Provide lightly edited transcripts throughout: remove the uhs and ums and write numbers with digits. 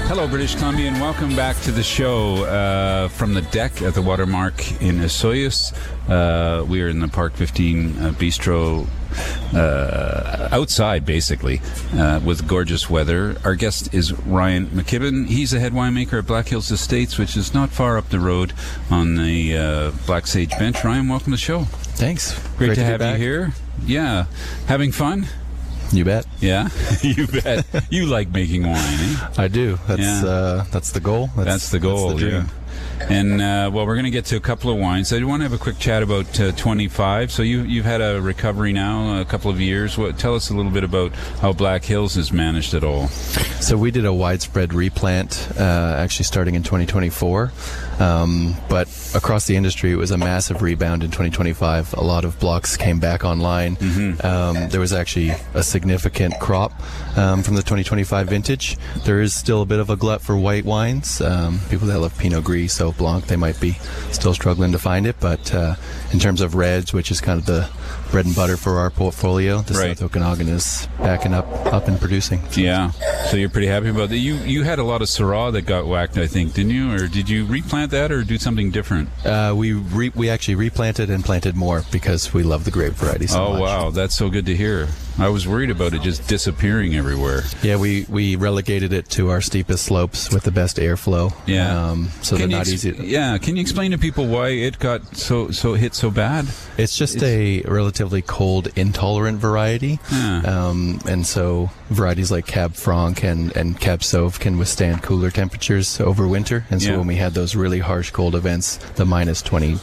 Hello, British Columbia, and welcome back to the show from the deck at the Watermark in Osoyoos. We are in the Park 15 Bistro outside, basically, with gorgeous weather. Our guest is Ryan McKibben. He's a head winemaker at Black Hills Estates, which is not far up the road on the Black Sage Bench. Ryan, welcome to the show. Thanks. Great to have you here. Yeah. Having fun? You bet. Yeah, you bet. You like making wine, eh? I do. That's the goal. That's the goal, that's the dream. yeah. And, well, we're going to get to a couple of wines. I want to have a quick chat about 25. So you've had a recovery now, a couple of years. Tell us a little bit about how Black Hills has managed it all. So we did a widespread replant, actually starting in 2024. But across the industry, it was a massive rebound in 2025. A lot of blocks came back online. Mm-hmm. There was actually a significant crop from the 2025 vintage. There is still a bit of a glut for white wines. People that love Pinot Gris, Sauv Blanc, they might be still struggling to find it. But in terms of reds, which is kind of the bread and butter for our portfolio, the South Okanagan is backing up and producing. Yeah, so you're pretty happy about that. You had a lot of Syrah that got whacked, I think, didn't you? Or did you replant that or do something different? We actually replanted and planted more because we love the grape variety so much. Oh, wow, that's so good to hear. I was worried about it just disappearing everywhere. Yeah, we relegated it to our steepest slopes with the best airflow. Yeah. So they're not easy. Yeah, can you explain to people why it got so hit so bad? It's just a relatively cold, intolerant variety. Yeah. And so varieties like Cab Franc and Cab Sauv can withstand cooler temperatures over winter. And so when we had those really harsh cold events, the minus 23s,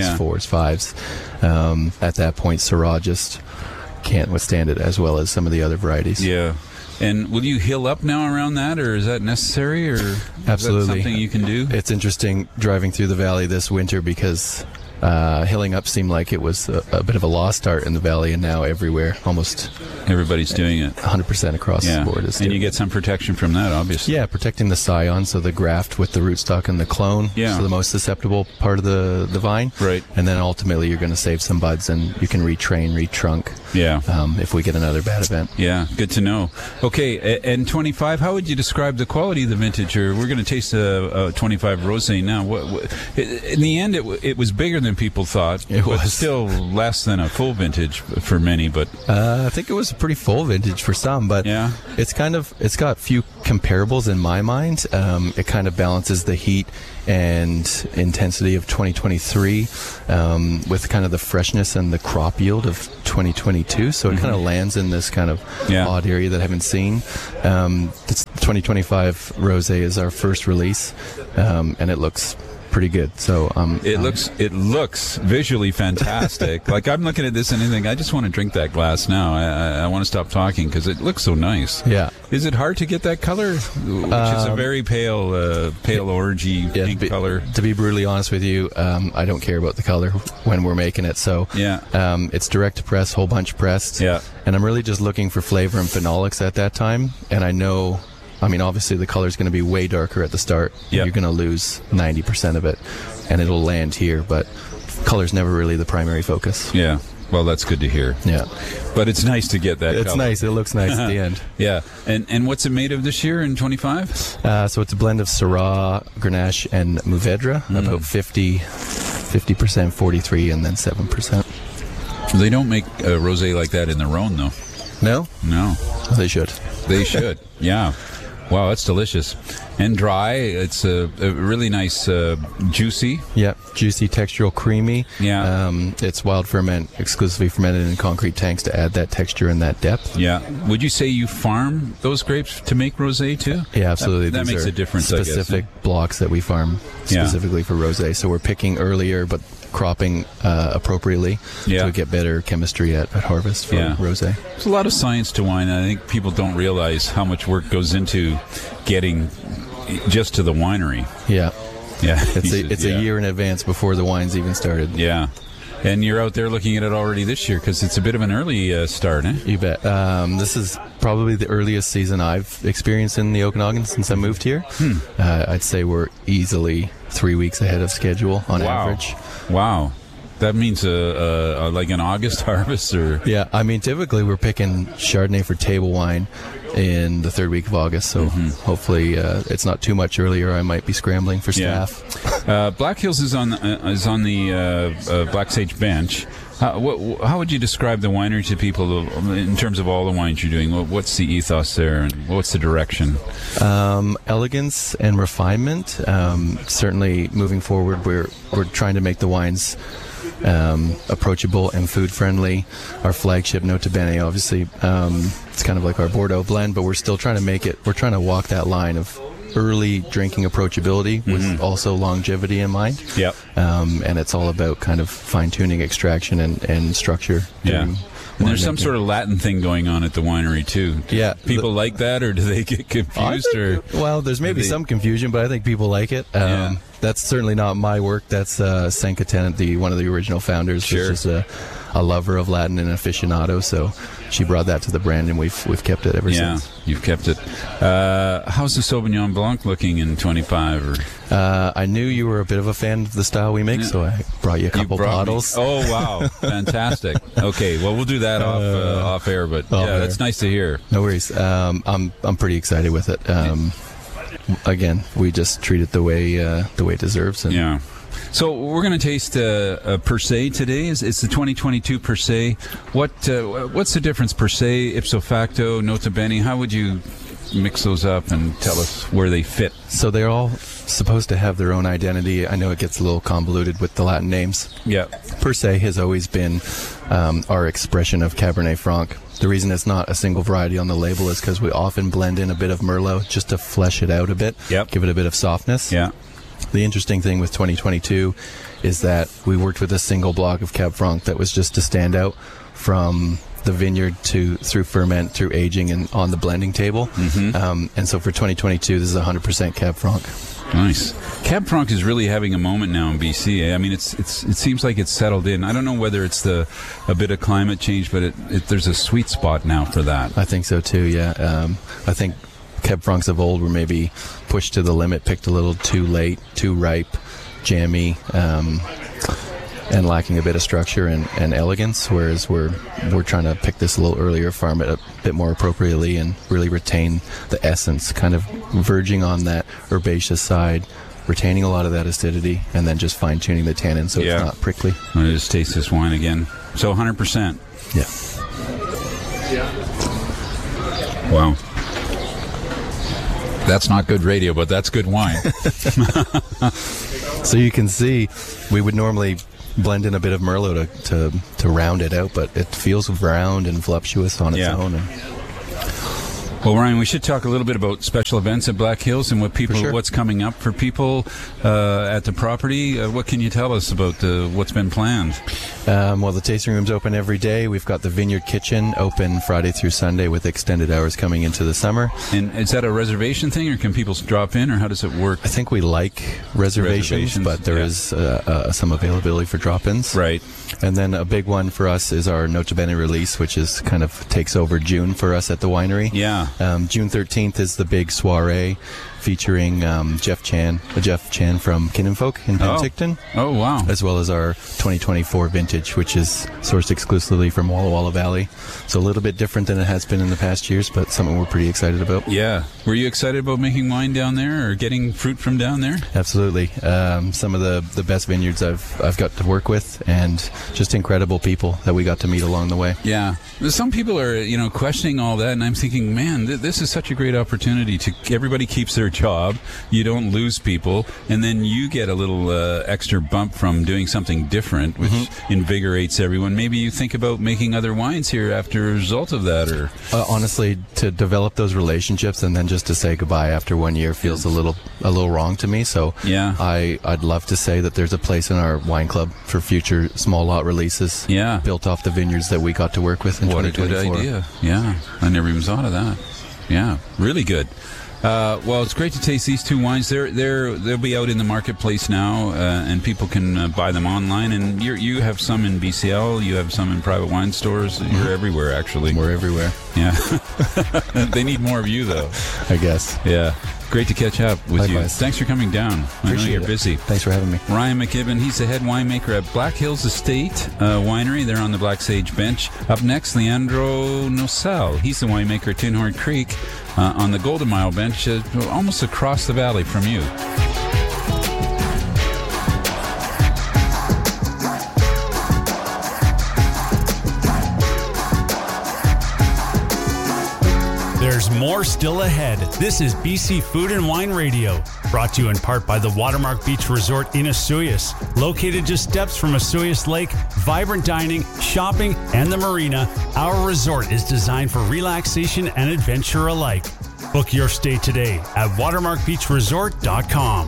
4s, 5s, at that point, Syrah just can't withstand it as well as some of the other varieties. Yeah. And will you hill up now around that, or is that necessary, or absolutely is that something you can do? It's interesting driving through the valley this winter because hilling up seemed like it was a bit of a lost art in the valley, and now everywhere, almost everybody's doing it. 100% across the board. And you get some protection from that, obviously. Yeah, protecting the scion, so the graft with the rootstock and the clone, so the most susceptible part of the vine. Right. And then ultimately you're going to save some buds, and you can retrain, retrunk. Yeah. If we get another bad event. Yeah, good to know. Okay, and 25, how would you describe the quality of the vintage? Or we're going to taste a 25 Rosé now. In the end, it was bigger than people thought. It was still less than a full vintage for many, but I think it was a pretty full vintage for some, but it's got few comparables in my mind. It kind of balances the heat and intensity of 2023 with kind of the freshness and the crop yield of 2022, so it kind of lands in this kind of odd area that I haven't seen. This 2025 Rosé is our first release, and it looks pretty good. So it looks visually fantastic. Like, I'm looking at this and I think I just want to drink that glass now. I want to stop talking because it looks so nice. Yeah. Is it hard to get that color, which is a very pale orangey pink color? To be brutally honest with you, I don't care about the color when we're making it. So it's direct to press, whole bunch pressed. Yeah. And I'm really just looking for flavor and phenolics at that time. And I know, I mean, obviously the color is going to be way darker at the start. You're going to lose 90% of it, and it'll land here. But color's never really the primary focus. Yeah. Well, that's good to hear. Yeah. But it's nice to get that color. It's nice. It looks nice at the end. Yeah. And what's it made of this year in 25? So it's a blend of Syrah, Grenache, and Mourvedre. About 50%, 43, and then 7%. They don't make a rosé like that in their own, though. No? No. They should. They should. Yeah. Wow, that's delicious. And dry. It's a really nice, juicy. Yeah, juicy, textural, creamy. Yeah. It's wild ferment, exclusively fermented in concrete tanks to add that texture and that depth. Yeah. Would you say you farm those grapes to make rosé too? Yeah, absolutely. That makes a difference, specific blocks that we farm specifically for rosé. So we're picking earlier, but cropping appropriately to get better chemistry at harvest for rosé. There's a lot of science to wine. I think people don't realize how much work goes into getting just to the winery. Yeah. Yeah. It's a year in advance before the wine's even started. Yeah. And you're out there looking at it already this year because it's a bit of an early start, eh? You bet. This is probably the earliest season I've experienced in the Okanagan since I moved here. I'd say we're easily 3 weeks ahead of schedule on average. Wow. That means like an August harvest, or? Yeah, I mean, typically we're picking Chardonnay for table wine in the third week of August. So hopefully it's not too much earlier. I might be scrambling for staff. Black Hills is on the Black Sage bench. How would you describe the winery to people in terms of all the wines you're doing? What's the ethos there, and what's the direction? Elegance and refinement. Certainly, moving forward, we're trying to make the wines approachable and food friendly. Our flagship Nota Bene, obviously, it's kind of like our Bordeaux blend, but we're still trying to make it. We're trying to walk that line of early drinking approachability with also longevity in mind. Yep. And it's all about kind of fine-tuning extraction and structure. Yeah. And there's some sort of Latin thing going on at the winery, too. Yeah. People like that, or do they get confused? Well, there's maybe some confusion, but I think people like it. That's certainly not my work. That's Senka Tennant, one of the original founders. Sure. She's a lover of Latin and aficionado, so she brought that to the brand, and we've kept it ever since. Yeah, you've kept it. How's the Sauvignon Blanc looking in 25? I knew you were a bit of a fan of the style we make, so I brought you a couple bottles. Oh, wow. Fantastic. Okay, well, we'll do that off air, but that's nice to hear. No worries. I'm pretty excited with it. Again, we just treat it the way it deserves. And so we're going to taste Per Se today. It's the 2022 Per Se. What's the difference, Per Se, Ipso Facto, Nota Bene? How would you mix those up and tell us where they fit? So they're all supposed to have their own identity. I know it gets a little convoluted with the Latin names. Yeah. Per Se has always been our expression of Cabernet Franc. The reason it's not a single variety on the label is because we often blend in a bit of Merlot just to flesh it out a bit, give it a bit of softness. Yeah. The interesting thing with 2022 is that we worked with a single block of Cab Franc that was just to stand out from the vineyard through ferment, through aging, and on the blending table. And so for 2022, this is 100% Cab Franc. Nice. Cab Franc is really having a moment now in BC. I mean, it seems like it's settled in. I don't know whether it's a bit of climate change, but there's a sweet spot now for that. I think so too. Yeah. I think Cab Francs of old were maybe pushed to the limit, picked a little too late, too ripe, jammy, and lacking a bit of structure and elegance. Whereas we're trying to pick this a little earlier, farm it a bit more appropriately, and really retain the essence, kind of verging on that herbaceous side, retaining a lot of that acidity, and then just fine tuning the tannin so it's not prickly. I'm gonna just taste this wine again. So 100%. Yeah. Wow. That's not good radio, but that's good wine. So you can see, we would normally blend in a bit of Merlot to round it out, but it feels round and voluptuous on its own. Well, Ryan, we should talk a little bit about special events at Black Hills and what's coming up for people at the property. What can you tell us about what's been planned? Well, the tasting room's open every day. We've got the Vineyard Kitchen open Friday through Sunday with extended hours coming into the summer. And is that a reservation thing, or can people drop in, or how does it work? I think we like reservations, but there is some availability for drop-ins. Right. And then a big one for us is our Nota Bene release, which is kind of takes over June for us at the winery. Yeah. June 13th is the big soiree featuring Jeff Chan from Kinfolk in Penticton. Oh, wow. As well as our 2024 vintage, which is sourced exclusively from Walla Walla Valley. So a little bit different than it has been in the past years, but something we're pretty excited about. Yeah. Were you excited about making wine down there, or getting fruit from down there? Absolutely. Some of the best vineyards I've got to work with, and just incredible people that we got to meet along the way. Yeah. Some people are, questioning all that, and I'm thinking, man, this is such a great opportunity everybody keeps their job, you don't lose people, and then you get a little extra bump from doing something different, which invigorates everyone. Maybe you think about making other wines here after a result of that, or honestly, to develop those relationships and then just to say goodbye after 1 year feels a little wrong to me. So I'd love to say that there's a place in our wine club for future small lot releases. Built off the vineyards that we got to work with in 2024. What a good idea. Yeah, I never even thought of that. Yeah, really good. Well, it's great to taste these two wines. They'll be out in the marketplace now, and people can buy them online. And you have some in BCL, you have some in private wine stores. You're everywhere, actually. We're everywhere. Yeah. They need more of you, though, I guess. Yeah. Great to catch up with you. Likewise. Thanks for coming down. I know you're busy. Thanks for having me. Ryan McKibben, he's the head winemaker at Black Hills Estate Winery. They're on the Black Sage Bench. Up next, Leandro Nosal. He's the winemaker at Tinhorn Creek on the Golden Mile Bench, almost across the valley from you. There's more still ahead. This is BC Food and Wine Radio, brought to you in part by the Watermark Beach Resort in Osoyoos. Located just steps from Osoyoos Lake, vibrant dining, shopping, and the marina, our resort is designed for relaxation and adventure alike. Book your stay today at watermarkbeachresort.com.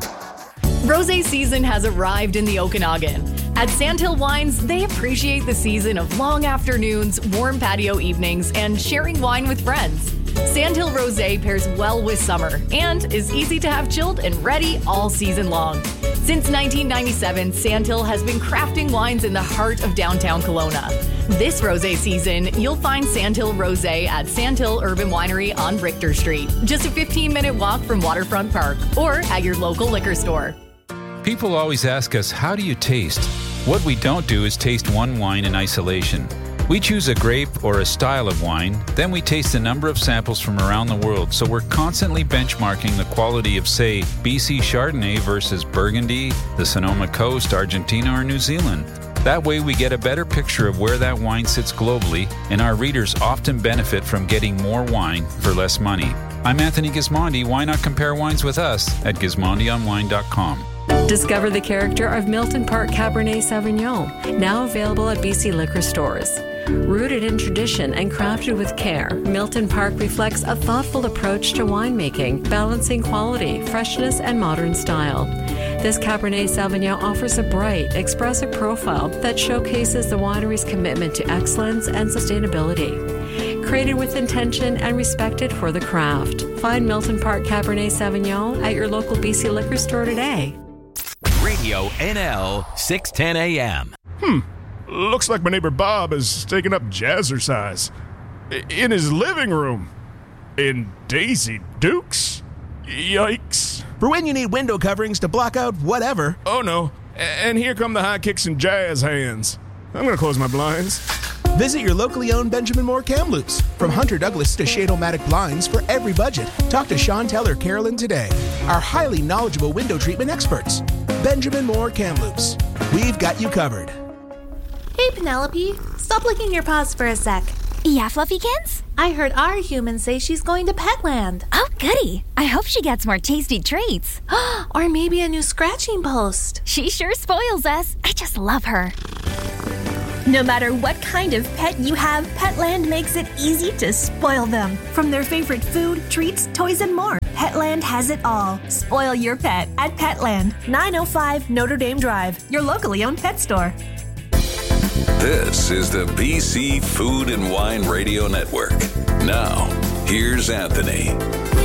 Rosé season has arrived in the Okanagan. At Sandhill Wines, they appreciate the season of long afternoons, warm patio evenings, and sharing wine with friends. Sandhill Rosé pairs well with summer and is easy to have chilled and ready all season long. Since 1997, Sandhill has been crafting wines in the heart of downtown Kelowna. This rosé season, you'll find Sandhill Rosé at Sandhill Urban Winery on Richter Street, just a 15-minute walk from Waterfront Park, or at your local liquor store. People always ask us, how do you taste? What we don't do is taste one wine in isolation. We choose a grape or a style of wine, then we taste a number of samples from around the world, so we're constantly benchmarking the quality of, say, BC Chardonnay versus Burgundy, the Sonoma Coast, Argentina, or New Zealand. That way we get a better picture of where that wine sits globally, and our readers often benefit from getting more wine for less money. I'm Anthony Gismondi. Why not compare wines with us at gismondionwine.com. Discover the character of Milton Park Cabernet Sauvignon, now available at BC liquor stores. Rooted in tradition and crafted with care, Milton Park reflects a thoughtful approach to winemaking, balancing quality, freshness, and modern style. This Cabernet Sauvignon offers a bright, expressive profile that showcases the winery's commitment to excellence and sustainability. Created with intention and respected for the craft. Find Milton Park Cabernet Sauvignon at your local BC liquor store today. Radio NL 610 AM. Looks like my neighbor Bob is taking up jazzercise. In his living room. In Daisy Dukes? Yikes. For when you need window coverings to block out whatever. Oh no. And here come the high kicks and jazz hands. I'm gonna close my blinds. Visit your locally owned Benjamin Moore Kamloops. From Hunter Douglas to Shade-O-Matic blinds for every budget. Talk to Chantel or Carolyn today. Our highly knowledgeable window treatment experts. Benjamin Moore Kamloops. We've got you covered. Hey, Penelope. Stop licking your paws for a sec. Yeah, Fluffykins? I heard our human say she's going to Petland. Oh, goody. I hope she gets more tasty treats. Or maybe a new scratching post. She sure spoils us. I just love her. No matter what kind of pet you have, Petland makes it easy to spoil them. From their favorite food, treats, toys, and more, Petland has it all. Spoil your pet at Petland, 905 Notre Dame Drive, your locally owned pet store. This is the BC Food and Wine Radio Network. Now, here's Anthony.